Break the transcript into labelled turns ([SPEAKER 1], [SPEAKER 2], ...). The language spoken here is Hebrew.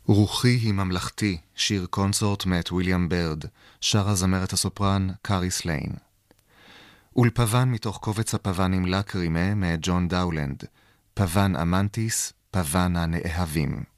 [SPEAKER 1] רוחי היא ממלכתי, שיר קונסורט מאת וויליאם ברד, שרה זמרת הסופרן קארי סליין. ולפוון מתוך קובץ הפוונים לקרימה מאת ג'ון דאולנד, פוון אמנטיס, פוון הנאהבים.